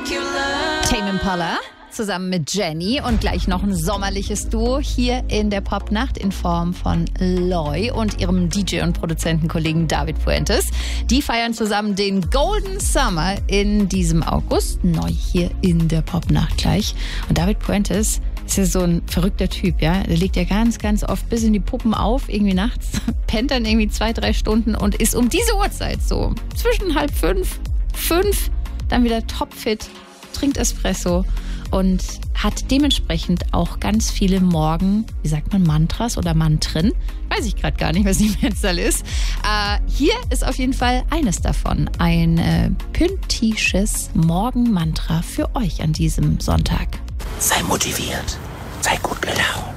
Tame Impala zusammen mit Jenny und gleich noch ein sommerliches Duo hier in der Popnacht in Form von Loy und ihrem DJ und Produzentenkollegen David Fuentes. Die feiern zusammen den Golden Summer in diesem August, neu hier in der Popnacht gleich. Und David Fuentes ist ja so ein verrückter Typ, ja. Der legt ja ganz, ganz oft bis in die Puppen auf, irgendwie nachts, pennt dann irgendwie 2-3 Stunden und ist um diese Uhrzeit so zwischen 4:30, 5, dann wieder topfit, trinkt Espresso und hat dementsprechend auch ganz viele wie sagt man, Mantras oder Mantren? Weiß ich gerade gar nicht, was die Mehrzahl ist. Hier ist auf jeden Fall eines davon. Ein püntisches Morgenmantra für euch an diesem Sonntag. Sei motiviert, sei gut gelaunt.